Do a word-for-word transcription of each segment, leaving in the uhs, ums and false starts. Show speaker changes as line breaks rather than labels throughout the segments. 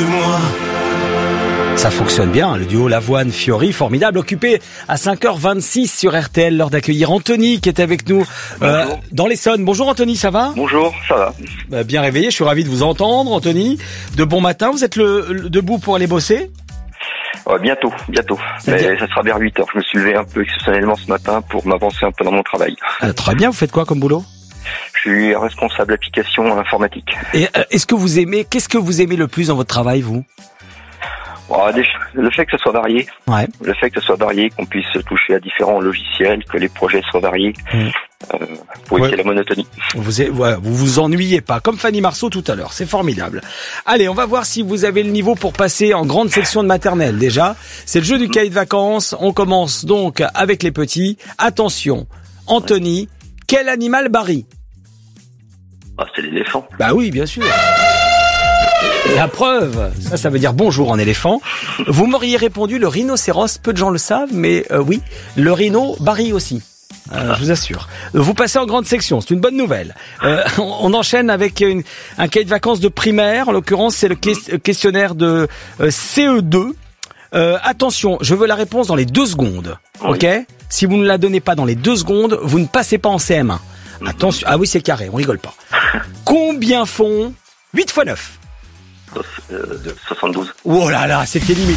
moi.
Ça fonctionne bien, le duo Lavoine-Fiori, formidable, occupé à cinq heures vingt-six sur R T L, l'heure d'accueillir Anthony qui est avec nous euh, dans l'Essonne. Bonjour Anthony, ça va ?
Bonjour, ça va.
Bah, bien réveillé, je suis ravi de vous entendre Anthony. De bon matin, vous êtes le, le debout pour aller bosser ?
Ouais, bientôt, bientôt. Mais ça sera vers huit heures. Je me suis levé un peu exceptionnellement ce matin pour m'avancer un peu dans mon travail.
Ah, très bien, vous faites quoi comme boulot ?
Je suis responsable application informatique.
Et euh, est-ce que vous aimez, qu'est-ce que vous aimez le plus dans votre travail, vous ?
Bon, le fait que ce soit varié,
ouais.
le fait que ce soit varié, qu'on puisse toucher à différents logiciels, que les projets soient variés, mmh. euh, pour éviter ouais. la monotonie.
Vous, ouais, vous vous ennuyez pas, comme Fanny Marceau tout à l'heure, c'est formidable. Allez, on va voir si vous avez le niveau pour passer en grande section de maternelle. Déjà, c'est le jeu du cahier de vacances. On commence donc avec les petits. Attention, Anthony, quel animal barille ?
Ah, c'est l'éléphant.
Bah oui, bien sûr. La preuve, ça, ça veut dire bonjour en éléphant. Vous m'auriez répondu le rhinocéros, peu de gens le savent, mais euh, oui, le rhino barille aussi. Euh, je vous assure. Vous passez en grande section, c'est une bonne nouvelle. Euh, on, on enchaîne avec une, un cahier de vacances de primaire. En l'occurrence, c'est le que- questionnaire de euh, C E deux. Euh, attention, je veux la réponse dans les deux secondes. Oui. Ok ? Si vous ne la donnez pas dans les deux secondes, vous ne passez pas en C M un. Attention. Ah oui, c'est carré, on rigole pas. Combien font huit fois neuf ?
soixante-douze.
Oh là là, c'était limite.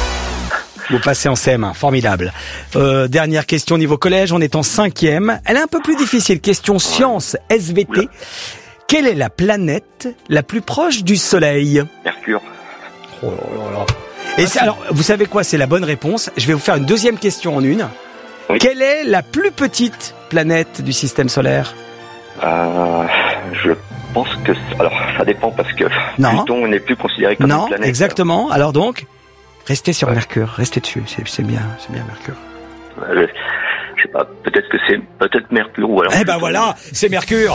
Vous passez en C M un, formidable. Euh, dernière question niveau collège, on est en cinquième. Elle est un peu plus difficile. Question science S V T. Oula. Quelle est la planète la plus proche du Soleil ?
Mercure.
Oh là là. Et c'est, alors, vous savez quoi ? C'est la bonne réponse. Je vais vous faire une deuxième question en une. Oui. Quelle est la plus petite planète du système solaire ?
Euh, je pense que... Alors, ça dépend parce que
non.
Pluton n'est plus considéré comme
non,
une planète.
Exactement. Alors donc, restez sur ouais. Mercure. Restez dessus. C'est, c'est bien, c'est bien Mercure.
Je, je sais pas, peut-être que c'est... Peut-être Mercure ou alors...
Eh ben voilà, c'est Mercure.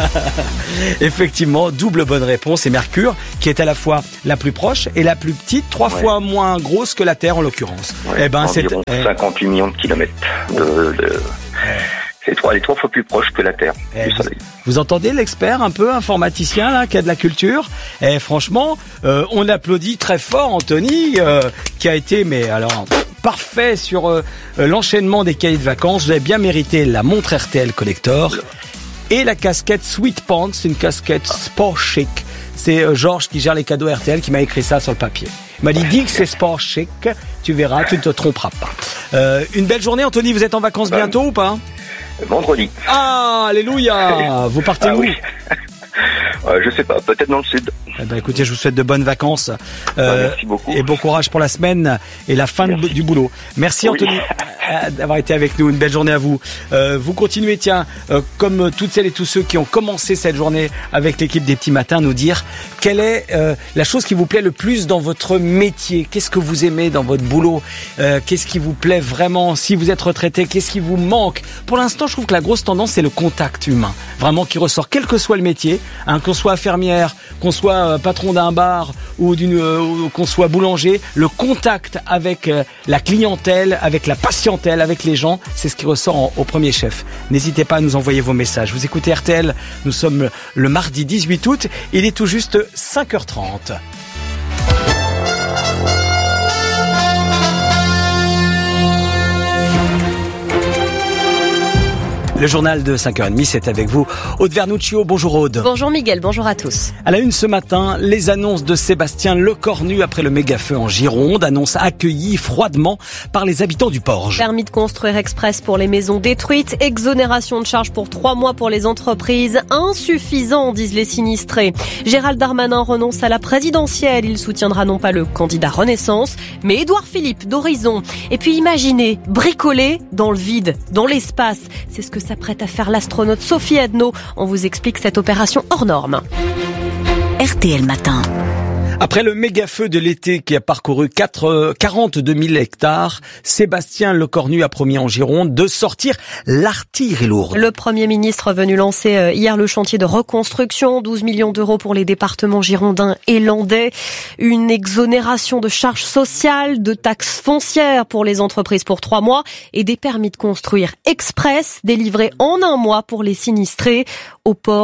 Effectivement, double bonne réponse. C'est Mercure qui est à la fois la plus proche et la plus petite, trois ouais. fois moins grosse que la Terre en l'occurrence.
Ouais,
eh ben,
environ
c'est...
cinquante-huit millions de kilomètres de... de... C'est trois, elle est trois fois plus proche que la Terre
eh,
du Soleil.
Vous, vous entendez l'expert un peu informaticien là, qui a de la culture ? Et franchement, euh, on applaudit très fort Anthony, euh, qui a été, mais alors parfait sur euh, l'enchaînement des cahiers de vacances. Vous avez bien mérité la montre R T L Collector et la casquette Sweet Pants, une casquette sport chic. C'est euh, Georges qui gère les cadeaux R T L qui m'a écrit ça sur le papier. Il m'a dit, dis que c'est sport chic, tu verras, tu ne te tromperas pas. Euh, une belle journée Anthony, vous êtes en vacances bientôt ou pas ?
Vendredi.
Ah, alléluia. Vous partez ah, où ?
Oui. euh, Je sais pas, peut-être dans le sud.
Eh ben, écoutez, je vous souhaite de bonnes vacances.
Euh, bah, merci beaucoup.
Et bon courage pour la semaine et la fin de, du boulot. Merci oui. Anthony d'avoir été avec nous. Une belle journée à vous. Euh, vous continuez, tiens, euh, comme toutes celles et tous ceux qui ont commencé cette journée avec l'équipe des Petits Matins, nous dire quelle est euh, la chose qui vous plaît le plus dans votre métier. Qu'est-ce que vous aimez dans votre boulot ? euh, Qu'est-ce qui vous plaît vraiment ? Si vous êtes retraité, qu'est-ce qui vous manque ? Pour l'instant, je trouve que la grosse tendance, c'est le contact humain. Vraiment qui ressort, quel que soit le métier, hein, qu'on soit infirmière, qu'on soit euh, patron d'un bar ou d'une, euh, qu'on soit boulanger, le contact avec euh, la clientèle, avec la patientèle, avec les gens, c'est ce qui ressort en, au premier chef. N'hésitez pas à nous envoyer vos messages. Vous écoutez R T L, nous sommes le mardi dix-huit août, il est tout juste cinq heures trente. Le journal de cinq heures trente, c'est avec vous. Aude Vernuccio, bonjour Aude.
Bonjour Miguel, bonjour à tous.
À la une ce matin, les annonces de Sébastien Lecornu après le méga-feu en Gironde, annonces accueillies froidement par les habitants du Porge.
Permis de construire express pour les maisons détruites, exonération de charges pour trois mois pour les entreprises, insuffisant, disent les sinistrés. Gérald Darmanin renonce à la présidentielle, il soutiendra non pas le candidat Renaissance, mais Édouard Philippe d'Horizon. Et puis imaginez, bricoler dans le vide, dans l'espace, c'est ce que s'apprête à faire l'astronaute Sophie Adno. On vous explique cette opération hors norme.
R T L Matin.
Après le méga-feu de l'été qui a parcouru quarante-deux mille hectares, Sébastien Lecornu a promis en Gironde de sortir l'artillerie lourde.
Le Premier ministre venu lancer hier le chantier de reconstruction, douze millions d'euros pour les départements girondins et landais, une exonération de charges sociales, de taxes foncières pour les entreprises pour trois mois et des permis de construire express délivrés en un mois pour les sinistrés. Au Porge,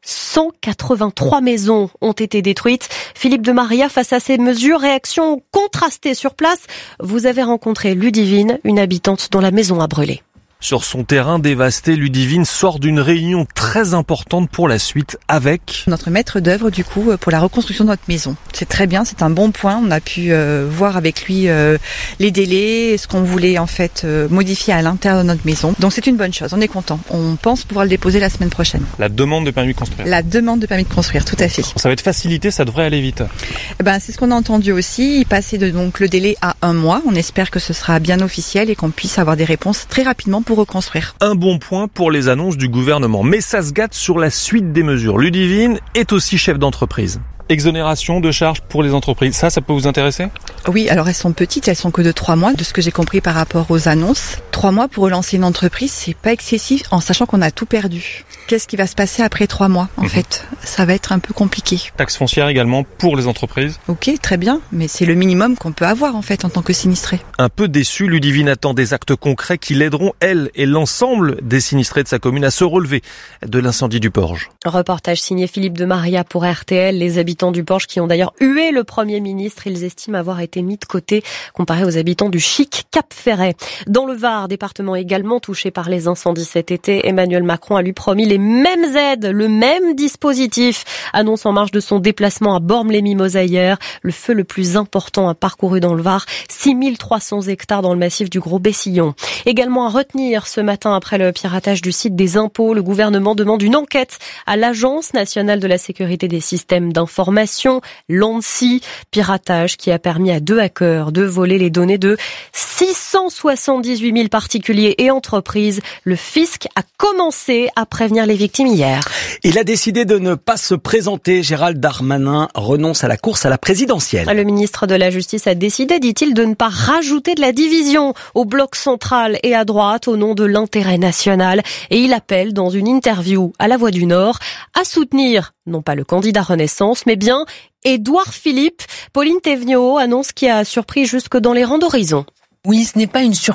cent quatre-vingt-trois maisons ont été détruites. Philippe de Maria, face à ces mesures, réaction contrastée sur place. Vous avez rencontré Ludivine, une habitante dont la maison a brûlé.
Sur son terrain dévasté, Ludivine sort d'une réunion très importante pour la suite avec
notre maître d'œuvre du coup pour la reconstruction de notre maison. C'est très bien, c'est un bon point. On a pu euh, voir avec lui euh, les délais, ce qu'on voulait en fait euh, modifier à l'intérieur de notre maison. Donc c'est une bonne chose, on est content. On pense pouvoir le déposer la semaine prochaine.
La demande de permis de construire.
La demande de permis de construire, tout à fait.
Ça va être facilité, ça devrait aller vite.
Eh ben, c'est ce qu'on a entendu aussi, il passait de donc le délai à un mois. On espère que ce sera bien officiel et qu'on puisse avoir des réponses très rapidement pour reconstruire.
Un bon point pour les annonces du gouvernement, mais ça se gâte sur la suite des mesures. Ludivine est aussi chef d'entreprise. Exonération de charges pour les entreprises, ça, ça peut vous intéresser ?
Oui, alors elles sont petites, elles sont que de trois mois, de ce que j'ai compris par rapport aux annonces. Trois mois pour relancer une entreprise, c'est pas excessif, en sachant qu'on a tout perdu. Qu'est-ce qui va se passer après trois mois, en mmh. fait ? Ça va être un peu compliqué.
Taxe foncière également pour les entreprises ?
Ok, très bien, mais c'est le minimum qu'on peut avoir, en fait, en tant que sinistré.
Un peu déçu, Ludivine attend des actes concrets qui l'aideront, elle et l'ensemble des sinistrés de sa commune, à se relever de l'incendie du Porge.
Reportage signé Philippe de Maria pour R T L. Les habitants du Porge qui ont d'ailleurs hué le Premier ministre. Ils estiment avoir été mis de côté comparé aux habitants du chic Cap-Ferret. Dans le Var, département également touché par les incendies cet été, Emmanuel Macron a lui promis les mêmes aides, le même dispositif. Annonce en marge de son déplacement à Bormes-les-Mimosas hier. Le feu le plus important a parcouru dans le Var, six mille trois cents hectares dans le massif du Gros-Bessillon. Également à retenir ce matin après le piratage du site des impôts, le gouvernement demande une enquête à l'Agence nationale de la sécurité des systèmes d'information, l'ANSSI, piratage qui a permis à deux hackers de voler les données de six cent soixante-dix-huit mille particuliers et entreprises. Le fisc a commencé à prévenir les victimes hier.
Il a décidé de ne pas se présenter. Gérald Darmanin renonce à la course à la présidentielle.
Le ministre de la Justice a décidé, dit-il, de ne pas rajouter de la division au bloc central et à droite au nom de l'intérêt national. Et il appelle, dans une interview à La Voix du Nord, à soutenir non pas le candidat Renaissance, mais bien Édouard Philippe. Pauline Thévenot annonce qui a surpris jusque dans les rangs d'horizon.
Oui, ce n'est pas une surprise.